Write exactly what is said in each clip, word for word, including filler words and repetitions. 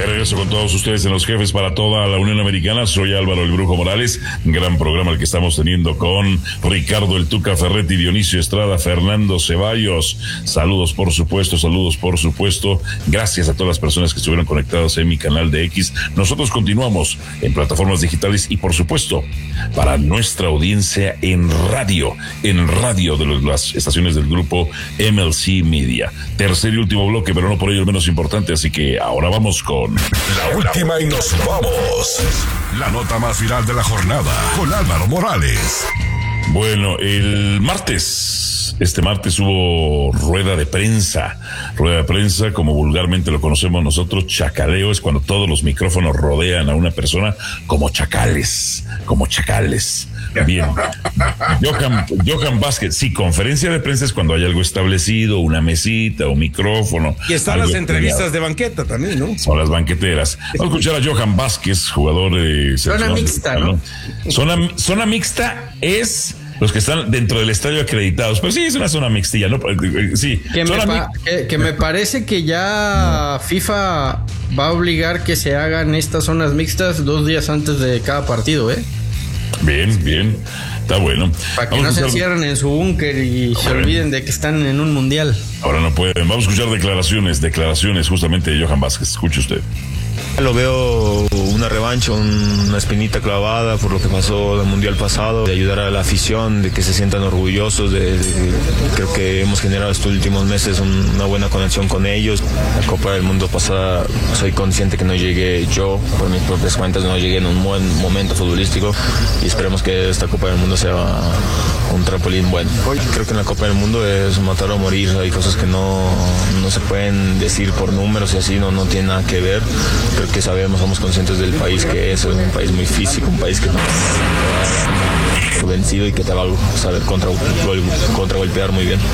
regreso con todos ustedes en Los Jefes para toda la Unión Americana. Soy Álvaro el Brujo Morales. Gran programa el que estamos teniendo con Ricardo el Tuca Ferretti, Dionisio Estrada, Fernando Ceballos. Saludos por supuesto, saludos por supuesto. Gracias a todas las personas que estuvieron conectadas en mi canal de X. Nosotros continuamos en plataformas digitales y por supuesto para nuestra audiencia en radio, en radio de los, las estaciones del grupo M L C Media. Tercer y último bloque, pero no por ello el menos importante, así que ahora vamos con la última y nos vamos. La nota más viral de la jornada con Álvaro Morales. Bueno, el martes, este martes hubo rueda de prensa. Rueda de prensa, como vulgarmente lo conocemos nosotros, chacaleo, es cuando todos los micrófonos rodean a una persona como chacales, como chacales. Bien. Johan, Johan Vázquez, sí, conferencia de prensa es cuando hay algo establecido, una mesita, un micrófono. Y están las entrevistas peleado. De banqueta también, ¿no? Son las banqueteras. Vamos a escuchar a Johan Vázquez, jugador de... Zona mixta, ¿no? Zona, zona mixta es... los que están dentro del estadio acreditados, pero sí es una zona mixtilla, ¿no? Sí. Que, me, pa- que, que me parece que ya FIFA va a obligar que se hagan estas zonas mixtas dos días antes de cada partido, ¿eh? Bien, bien, está bueno. Para que Vamos no se encierren en su búnker y se olviden de que están en un mundial. Ahora no pueden. Vamos a escuchar declaraciones, declaraciones justamente de Johan Vázquez. Escuche usted. Lo veo una revancha, una espinita clavada por lo que pasó en el Mundial pasado, de ayudar a la afición, de que se sientan orgullosos, de, de, creo que hemos generado estos últimos meses un, una buena conexión con ellos. La Copa del Mundo pasada, soy consciente que no llegué yo, por mis propias cuentas, no llegué en un buen momento futbolístico y esperemos que esta Copa del Mundo sea un trampolín bueno. Hoy creo que en la Copa del Mundo es matar o morir, hay cosas que no, no se pueden decir por números y así, no, no tiene nada que ver. Creo que sabemos, somos conscientes del país que es, es un país muy físico, un país que no es vencido y que te va a saber contra, contragolpear muy bien.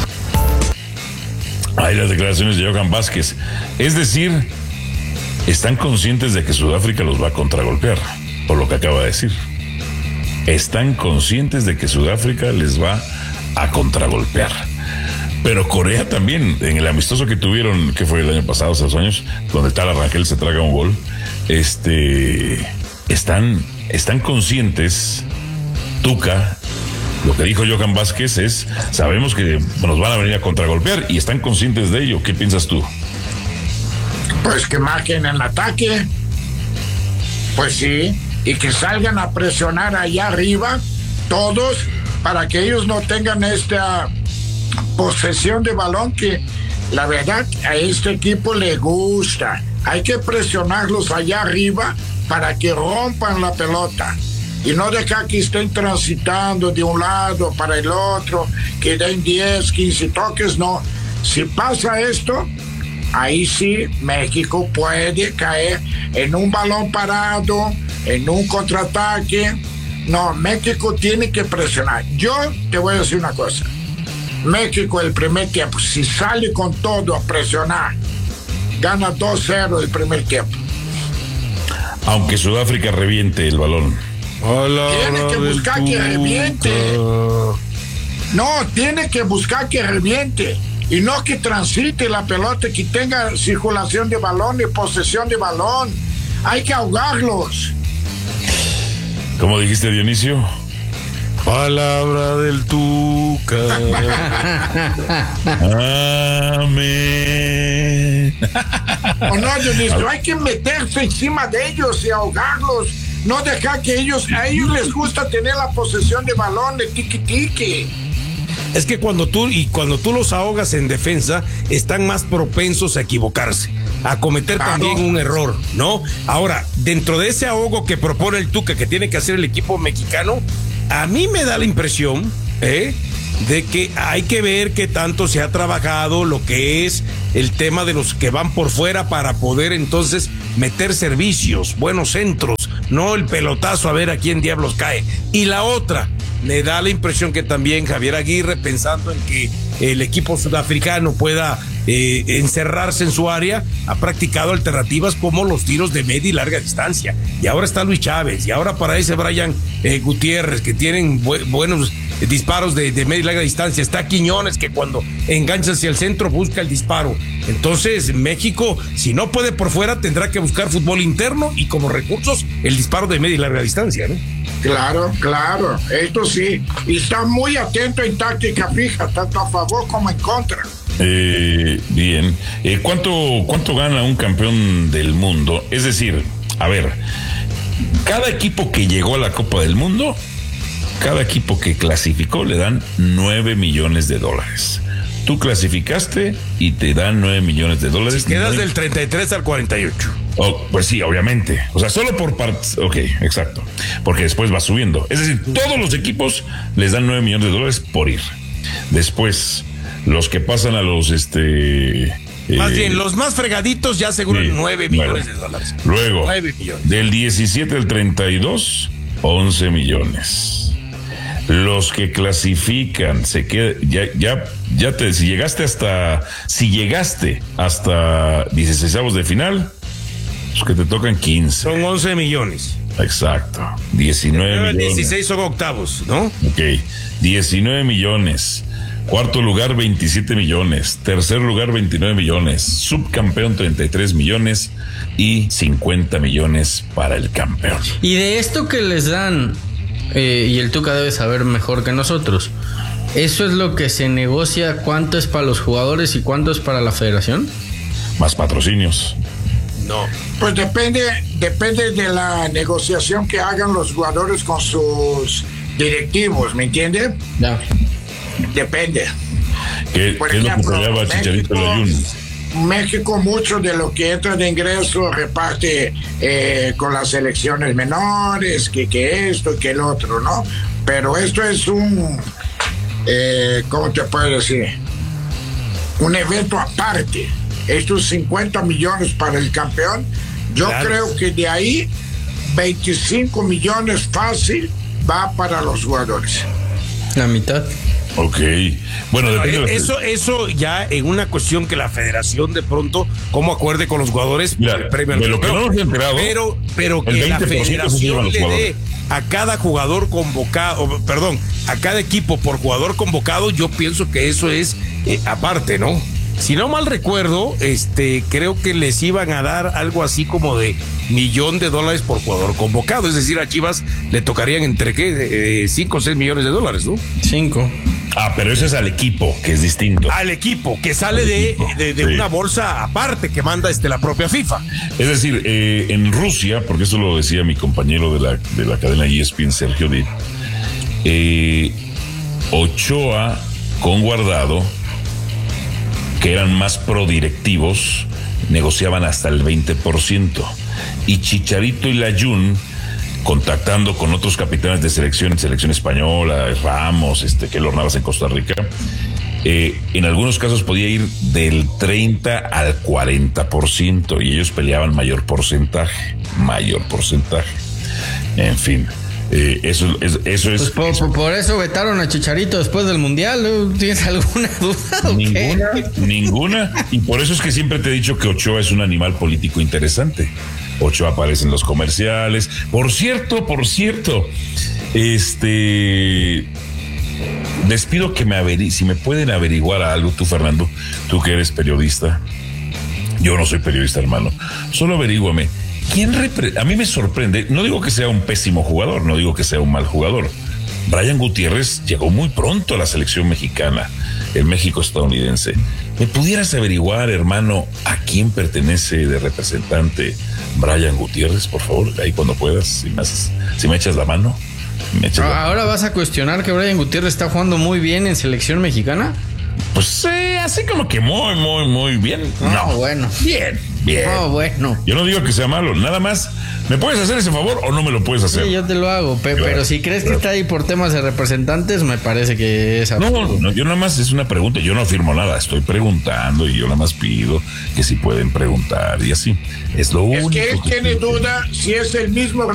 Hay las declaraciones de Johan Vázquez. Es decir, están conscientes de que Sudáfrica los va a contragolpear, por lo que acaba de decir. Están conscientes de que Sudáfrica les va a contragolpear. Pero Corea también, en el amistoso que tuvieron, que fue el año pasado, hace dos años, donde tal Rangel se traga un gol, este, están, están conscientes, Tuca, lo que dijo Johan Vázquez es, sabemos que nos van a venir a contragolpear y están conscientes de ello. ¿Qué piensas tú? Pues que marquen el ataque, pues sí, y que salgan a presionar allá arriba, todos, para que ellos no tengan esta posesión de balón que la verdad a este equipo le gusta. Hay que presionarlos allá arriba para que rompan la pelota y no dejar que estén transitando de un lado para el otro, que den diez, quince toques. No, si pasa esto, ahí sí México puede caer en un balón parado, en un contraataque. No, México tiene que presionar. Yo te voy a decir una cosa. México el primer tiempo, si sale con todo a presionar, gana dos cero el primer tiempo. Aunque Sudáfrica reviente el balón. Hola, tiene que buscar que reviente. No, tiene que buscar que reviente. Y no que transite la pelota, que tenga circulación de balón y posesión de balón. Hay que ahogarlos. ¿Cómo dijiste, Dionisio? Palabra del Tuca. Amén. O no, Dionisio, hay que meterse encima de ellos y ahogarlos. No dejar que ellos, a ellos les gusta tener la posesión de balón, de tiqui-tiqui. Es que cuando tú, y cuando tú los ahogas en defensa, están más propensos a equivocarse, a cometer claro. también un error, ¿no? Ahora, dentro de ese ahogo que propone el Tuca, que tiene que hacer el equipo mexicano, a mí me da la impresión, ¿eh?, de que hay que ver qué tanto se ha trabajado lo que es el tema de los que van por fuera para poder entonces meter servicios, buenos centros, no el pelotazo a ver a quién diablos cae. Y la otra, me da la impresión que también Javier Aguirre, pensando en que el equipo sudafricano pueda eh, encerrarse en su área, ha practicado alternativas como los tiros de media y larga distancia. Y ahora está Luis Chávez, y ahora para ese Brian eh, Gutiérrez, que tienen bu- buenos disparos de, de media y larga distancia. Está Quiñones, que cuando engancha hacia el centro busca el disparo. Entonces, México, si no puede por fuera, tendrá que buscar fútbol interno y como recursos el disparo de media y larga distancia, ¿no? Claro, claro, esto sí. Y está muy atento en táctica fija, tanto a favor como en contra. Eh, bien. Eh, ¿cuánto, ¿Cuánto gana un campeón del mundo? Es decir, a ver, cada equipo que llegó a la Copa del Mundo, cada equipo que clasificó le dan nueve millones de dólares. Tú clasificaste y te dan nueve millones de dólares. Si quedas no... del treinta y tres al cuarenta y ocho. Oh, pues sí, obviamente. O sea, solo por partes. Ok, exacto. Porque después va subiendo. Es decir, todos los equipos les dan nueve millones de dólares por ir. Después, los que pasan a los este. Más eh, bien, los más fregaditos ya aseguran sí, nueve millones bueno. de dólares. Luego, nueve millones. Del diecisiete al treinta y dos, once millones. Los que clasifican se queda, ya, ya, ya te, si llegaste hasta, si llegaste hasta dieciseisavos de final, pues que te tocan quince. Son once millones. Exacto. diecinueve millones. dieciséis son octavos, ¿no? Ok. diecinueve millones. Cuarto lugar, veintisiete millones. Tercer lugar, veintinueve millones. Subcampeón, treinta y tres millones. Y cincuenta millones para el campeón. Y de esto que les dan, eh, y el Tuca debe saber mejor que nosotros, ¿eso es lo que se negocia? ¿Cuánto es para los jugadores y cuánto es para la federación? Más patrocinios. No. Pues depende, depende de la negociación que hagan los jugadores con sus directivos, ¿me entiende? Ya. Depende. ¿Qué, Por qué es lo que ejemplo, peleaba Chicharito Layún? México mucho de lo que entra de ingreso reparte eh, con las selecciones menores, que, que esto y que el otro, ¿no? Pero esto es un, eh, ¿cómo te puedo decir? Un evento aparte. Estos cincuenta millones para el campeón, yo Claro. creo que de ahí veinticinco millones fácil va para los jugadores. La mitad. Ok. Bueno, depende de la- Eso, eso ya en una cuestión que la federación de pronto, como acuerde con los jugadores, Mira, el premio al de lo que campeón. no nos he enterado, pero, pero el que la veinte por ciento se llevan federación los le dé jugadores. a cada jugador convocado, o, perdón, a cada equipo por jugador convocado, yo pienso que eso es eh, aparte, ¿no? Si no mal recuerdo, este, creo que les iban a dar algo así como de millón de dólares por jugador convocado. Es decir, a Chivas le tocarían entre qué, cinco o seis millones de dólares, ¿no? Cinco. Ah, pero eso es al equipo, que es distinto. Al equipo, que sale Al de, equipo, de, de sí. una bolsa aparte que manda este, la propia FIFA. Es decir, eh, en Rusia, porque eso lo decía mi compañero de la, de la cadena E S P N, Sergio Dip, eh, Ochoa con Guardado, que eran más prodirectivos, negociaban hasta el veinte por ciento. Y Chicharito y Layún, contactando con otros capitanes de selección, selección española, Ramos, este, Keylor Navas en Costa Rica, eh, en algunos casos podía ir del treinta al cuarenta por ciento y ellos peleaban mayor porcentaje, mayor porcentaje. En fin, eh, eso, es, eso es... Pues por, por, por eso vetaron a Chicharito después del Mundial. ¿No? ¿Tienes alguna duda o Ninguna, qué? ninguna. Y por eso es que siempre te he dicho que Ochoa es un animal político interesante. Ochoa aparece en los comerciales. Por cierto, por cierto, este... les pido que me averi si me pueden averiguar algo, tú, Fernando, tú que eres periodista. Yo no soy periodista, hermano. Solo averíguame. ¿Quién repre- a mí me sorprende, no digo que sea un pésimo jugador, no digo que sea un mal jugador. Brian Gutiérrez llegó muy pronto a la selección mexicana, el México estadounidense. ¿Me pudieras averiguar, hermano, a quién pertenece de representante Brian Gutiérrez, por favor? Ahí cuando puedas, si me, haces, si me echas la mano. Me echas la... ¿Ahora vas a cuestionar que Brian Gutiérrez está jugando muy bien en selección mexicana? Pues eh, así como que muy, muy, muy bien. No, No, bueno. Bien, bien. Oh, bueno. Yo no digo que sea malo, nada más. ¿Me puedes hacer ese favor o no me lo puedes hacer? Sí, yo te lo hago, pe- Claro, pero si crees claro. que está ahí por temas de representantes, me parece que es No, absurdo. no, yo nada más es una pregunta, yo no afirmo nada, estoy preguntando y yo nada más pido que si pueden preguntar y así. Es lo Es único que él que tiene pido. duda si es el mismo